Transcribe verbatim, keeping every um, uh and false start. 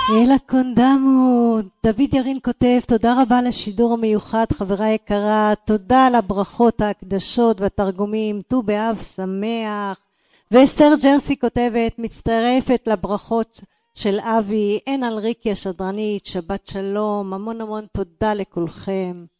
אלה קונדמו, דוד ירין כותב, תודה רבה לשידור המיוחד, חברה יקרה, תודה על הברכות, ההקדשות והתרגומים, ט"ו באב שמח. ואסתר ג'רסי כותבת, מצטרפת לברכות של אבי, אין על ריקי השדרנית, שבת שלום, המון המון תודה לכולכם.